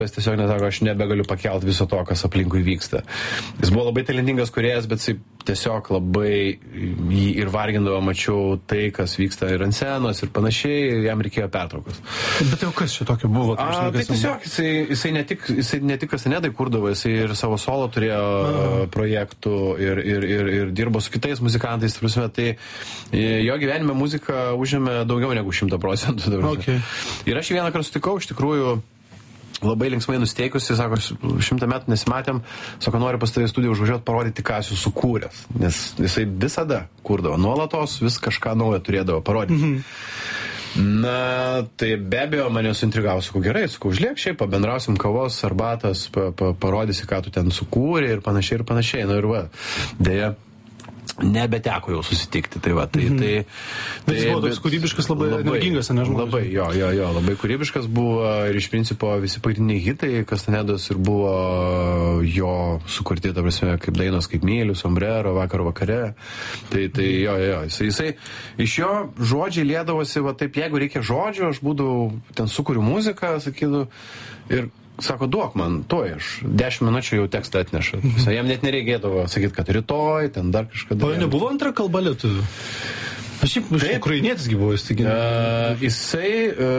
Jis tiesiog nesako, aš nebegaliu pakelti viso to, kas aplinkui vyksta. Jis buvo labai talentingas kūrėjas, bet jis tiesiog labai jį ir vargindavo, mačiau tai, kas vyksta ir ant scenos ir panašiai, jam reikėjo pertraukos. Bet jau kas čia tokio buvo? Tai tiesiog jisai ne tik kastanedai kurdavo, jisai ir savo solo turėjo projektų ir dirbo su kitais muzikantais. Prasme, tai jo gyvenime muzika užėmė daugiau negu 100%. Okay. Ir aš vieną kartą sutikau, iš tikrųjų, labai linksmai nusteikusi, sako, 100 metų nesimatėm, sako, noriu pas tave į studiją užvažiuoti, parodyti, ką esu sukūręs, nes jisai visada kurdavo, nuolatos vis kažką naujo turėdavo parodyti. Na, tai be abejo mane suintrigavo, sakau, gerai, sakau, užliek šiaip, pabendrausim kavos, arbatas, parodysi, ką tu ten sukūrė ir panašiai, nu ir va, dėja. Nebeteko jau susitikti, tai va, tai... Bet jis buvo toks kūrybiškas, labai energingas, ne žmogus? Labai, jo, labai kūrybiškas buvo ir iš principo visi pagrindiniai hitai, Kastanedos ir buvo jo sukurti, ta prasme, kaip dainos, kaip Myliu, Sombrero, Vakaro vakare, tai jo, jisai iš jo žodžiai liedavosi, va taip, jeigu reikia žodžių, aš būdavau, ten sukuriu muziką, sakydavau, ir sako, duok man, tuoj aš 10 minučių jau tekstą atneša. Jam net nereikėdavo sakyti, kad rytoj, ten dar kažkada. O nebuvo antra kalba lietuvių? Aš šiaip ukrainietis buvo įstikinęs. Jisai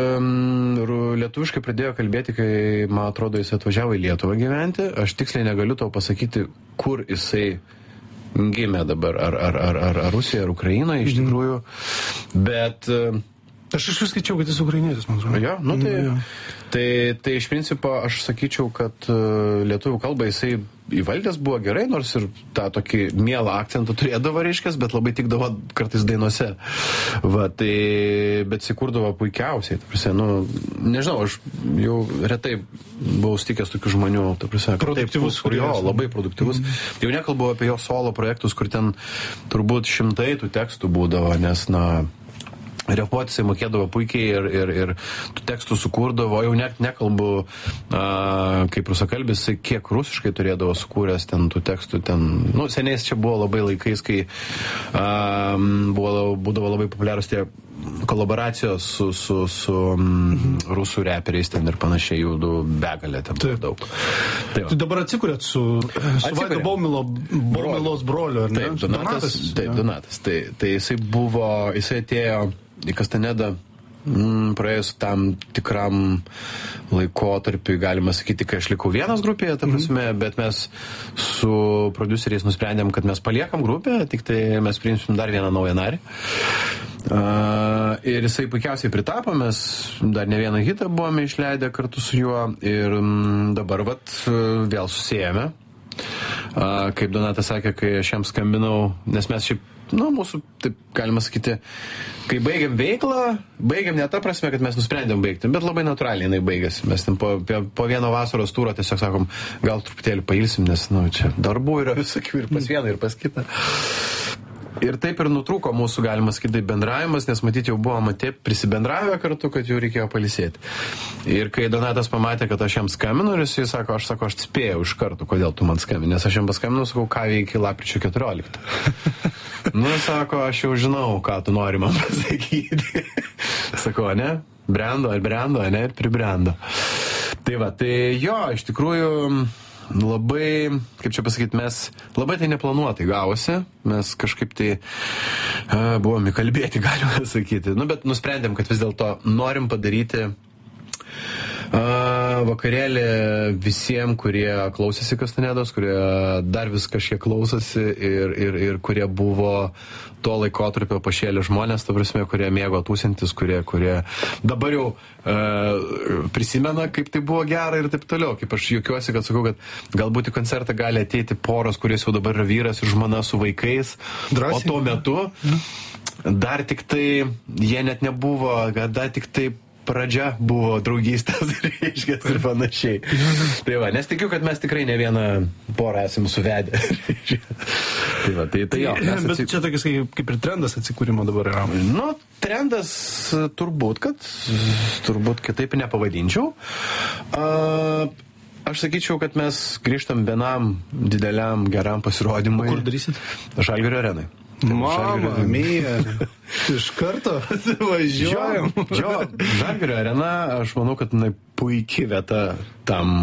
lietuviškai pradėjo kalbėti, kai, man atrodo, jis atvažiavo į Lietuvą gyventi. Aš tiksliai negaliu tau pasakyti, kur jisai gimė dabar, ar Rusijoje, ar Ukrainoje iš tikrųjų. Bet... Aš vis skaičiau, kad jis ukrainietis, man atrodo. Jo, nu tai iš principo aš sakyčiau, kad lietuvių kalbą jisai įvaldęs buvo gerai, nors ir tą tokį mielą akcentą turėdavo, reiškias, bet labai tikdavo kartais dainose. Va, tai, bet jisai kurdavo puikiausiai, ta prasme, nu, nežinau, aš jau retai buvau stikęs tokių žmonių, ta prasme, produktyvus, kur jo, labai produktyvus. Jau nekalbu apie jo solo projektus, kur ten turbūt 100 tų tekstų būdavo, nes, na, repuoti jisai mokėdavo puikiai ir tų tekstų sukurdavo, jau net nekalbu kaip rusakalbis, kiek rusiškai turėdavo sukūręs ten tų tekstų, ten, nu, seniai čia buvo labai laikais, kai būdavo labai populiarus tie kolaboracijos su rusų reperiais ten ir panašiai, jų begalė ten daug. Tai dabar atsikūrėt su Vaido Baumilos broliu, ar ne? Taip, Donatas. Tai jisai atėjo į Kastanedą praėjus tam tikram laikotarpiui, galima sakyti, kai aš likau vienas grupėje, ta prasme, bet mes su prodiuseriais nusprendėm, kad mes paliekam grupę, tik tai mes priimsim dar vieną naują narį. Ir jisai puikiausiai pritapo, mes dar ne vieną hitą buvome išleidę kartu su juo ir dabar vat vėl susijėme. Kaip Donatas sakė, kai aš jam skambinau, nes mes šiaip, nu, mūsų, taip galima sakyti, kai baigiam veiklą, baigiam ne ta prasme, kad mes nusprendėm baigti, bet labai natūraliai jinai baigėsi. Mes ten po vieno vasaros tūro tiesiog sakom, gal truputėlį pailsim, nes, nu, čia darbų yra visokių ir pas vieną, ir pas kitą. Ir taip ir nutrūko mūsų, galima sakyti, bendravimas, nes matyti jau buvome taip prisibendravę kartu, kad jau reikėjo pailsėti. Ir kai Donatas pamatė, kad aš jam skambinu, ir jis sako, aš spėjau iš karto, kodėl tu man skambini, nes aš jam paskambinu, sakau, ką veiki lapkričio 14. Nu, sako, aš jau žinau, ką tu nori man pasakyti. Sakau, ne? Brendo, ne? Ir pribrendo. Tai va, tai jo, iš tikrųjų... Labai, kaip čia pasakyti, mes labai tai neplanuotai gavosi, mes kažkaip tai buvom įkalbėti, galima sakyti, nu, bet nusprendėm, kad vis dėlto norim padaryti vakarėlį visiems, kurie klausėsi Kastanedos, kurie dar vis kažkiek klausosi ir kurie buvo to laikotarpio pašėlę žmonės, ta prasme, kurie mėgo tūsintis, kurie dabar jau prisimena, kaip tai buvo gera ir taip toliau. Kaip aš juokiuosi, kad sakau, kad galbūt į koncertą gali ateiti poros, kuris jau dabar yra vyras ir žmona su vaikais, drąsiai. O tuo metu dar tik tai, jie net nebuvo, dar tik tai pradžia buvo draugystės, reiškia, ir panašiai. Tai va, nes tikiu, kad mes tikrai ne vieną porą esam suvedę. Tai va, tai jo. Bet čia tokias kaip ir trendas atsikūrimo dabar yra. Nu, trendas turbūt kitaip nepavadinčiau. Aš sakyčiau, kad mes grįžtam vienam dideliam geram pasirodymui. Kur darysit? Žalgirio arenai. Mama mia, iš karto važiuojam. Žalgirio arena, aš manau, kad jinai puiki vieta tam